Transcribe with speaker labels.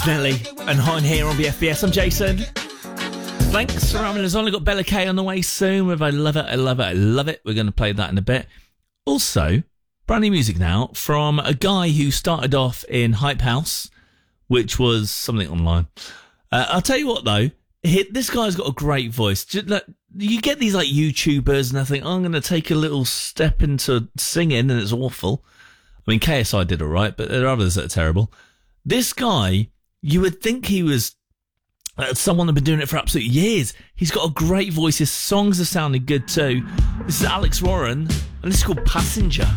Speaker 1: Nelly and Hein here on BFBS. I'm Jason. Thanks for having us on. I've got Bella K on the way soon with I Love It, I Love It, I Love It. We're going to play that in a bit. Also, brand new music now from a guy who started off in Hype House, which was something online. I'll tell you what though, this guy's got a great voice. You get these like YouTubers and I think, I'm going to take a little step into singing and it's awful. I mean, KSI did all right, but there are others that are terrible. This guy, you would think he was someone that's been doing it for absolute years. He's got a great voice. His songs are sounding good too. This is Alex Warren, and this is called Passenger.